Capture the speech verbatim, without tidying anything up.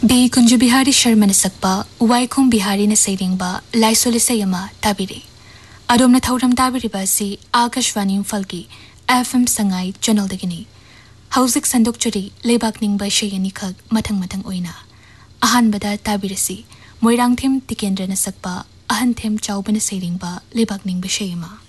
B Kunj Bihari Sharma सकपा वाइखों Bihari सैरेंबा Lysol इसैमा ताबिरे अदोमना थौरम ताबिरिबासी Akashvani इम्फालगी FM Sangai चैनलदगिनी हौजिक संदोकचरी लेबाक निंबा इसैयनी खग मथंग मथंग ओइना अहानबदा ताबिरसी मोइरांगथेम तिकेंद्रना सकपा अहनथेम चाउबना सैरेंबा लेबाक निंबा इसैमा